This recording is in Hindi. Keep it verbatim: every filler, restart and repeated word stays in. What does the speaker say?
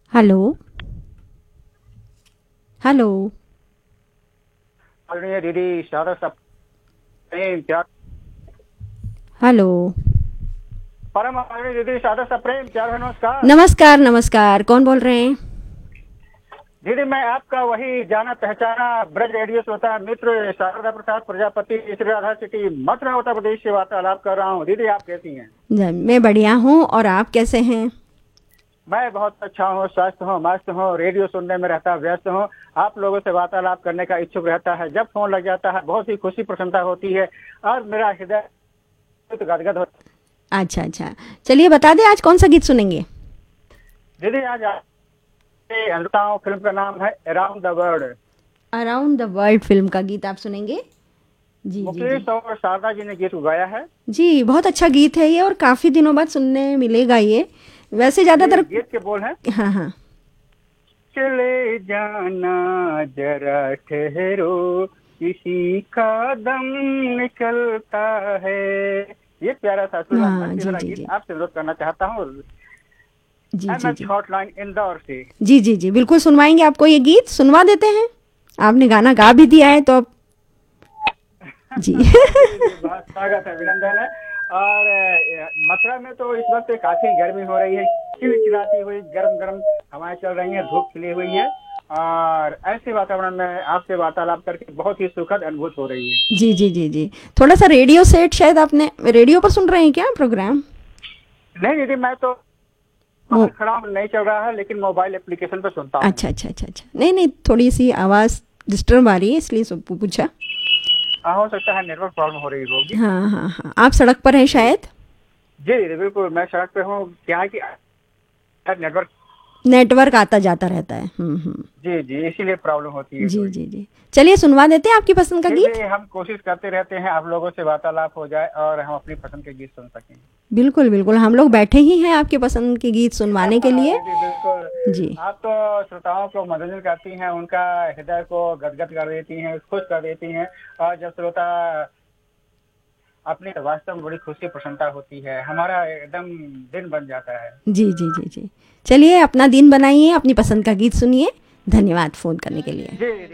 Hello hello. आदरणीय दीदी शारदा सा प्रेम प्यार। हेलो। परम आदरणीय दीदी शारदा सा प्रेम प्यार है, नमस्कार। नमस्कार नमस्कार, कौन बोल रहे हैं? दीदी मैं आपका वही जाना पहचाना ब्रज रेडियो श्रोता मित्र शारदा प्रसाद प्रजापति श्री राधा सिटी मथुरा उत्तर प्रदेश से वार्तालाप कर रहा हूँ। दीदी आप कैसी हैं? ज- मैं बढ़िया हूँ, और आप कैसे हैं? मैं बहुत अच्छा हूँ, स्वस्थ हूँ, मस्त हूँ, रेडियो सुनने में रहता व्यस्त हूँ। आप लोगों से वार्तालाप करने का इच्छुक रहता है। जब फोन लग जाता है बहुत ही खुशी प्रसन्नता होती है और मेरा हृदय गदगद होता है। अच्छा अच्छा, चलिए बता दें आज कौन सा गीत सुनेंगे? दीदी आज अनुताओं फिल्म का नाम है around the world. Around the world film का गीत आप सुनेंगे? जी जी जी। मुकेश और शारदा जी ने गीत गाया है। जी, बहुत अच्छा गीत है ये, और काफ़ी दिनों बाद सुनने मिलेगा ये। वैसे ये ज़्यादातर। गीत के बोल हैं, हाँ हाँ। चले जाना जरा ठहरो किसी का दम निकलता है। ये प्यारा सा सुलम हाँ भक्ति जी भरा जी गीत जी। आपसे अनुरोध करना चाहता हूँ। G M G H G. Hotline Indore से। जी जी जी, बिल्कुल सुनवाएंगे आपको, ये गीत सुनवा देते हैं। आपने गाना गा भी दिया है तो अब। जी। जी जी, बहुत स्वागत है, अभिनंदन है। और अ, मथुरा में तो इस वक्त काफी गर्मी हो रही है, चिलचिलाती हुई गर्म गर्म हवाएं चल रही हैं, धूप खिली हुई है। और ऐसे वातावरण में आपसे वार्तालाप करके बहुत ही सुखद अनुभूति हो रही है। जी जी जी जी। थोड़ा सा रेडियो सेट, शायद आपने रेडियो पर सुन रहे हैं क्या प्रोग्राम? नहीं दीदी, मैं तो मो बाहर खड़ा हूँ, नहीं चल रहा है, लेकिन मोबाइल एप्लीकेशन पर सुनता हूँ। अच्छा अच्छा अच्छा अच्छा, नहीं नहीं, थोड़ी सी आवाज़ डिस्टर्ब आ रही है, इसलिए सब पूछा। हाँ, हो सकता है नेटवर्क प्रॉब्लम हो रही होगी। हाँ हाँ हाँ, आप सड़क पर हैं जी शायद? जी दीदी, बिल्कुल मैं सड़क पे हूँ। क्या है कि नेटवर्क। नेटवर्क आता जाता रहता है। हम्म हम्म। जी जी, इसीलिए प्रॉब्लम होती है जी थोड़ी। जी जी, चलिए सुनवा देते हैं आपकी पसंद का फिर गीत। भी हम कोशिश करते रहते हैं आप लोगों से वार्तालाप हो जाए और हम अपनी पसंद के गीत सुन सकें। बिल्कुल बिल्कुल, हम लोग बैठे ही हैं आपके पसंद के गीत सुनवाने के लिए। दीदी बिल्कुल। जी। आप तो श्रोताओं को मनोरंजन करती हैं, उनका हृदय को गदगद कर देती हैं, खुश कर देती हैं। और जब श्रोता अपनी वास्तव में बड़ी खुशी प्रसन्नता होती है, हमारा एकदम दिन बन जाता है। जी जी जी जी, चलिए अपना दिन बनाइए, अपनी पसंद का गीत सुनिए। धन्यवाद फ़ोन करने के लिए। जी।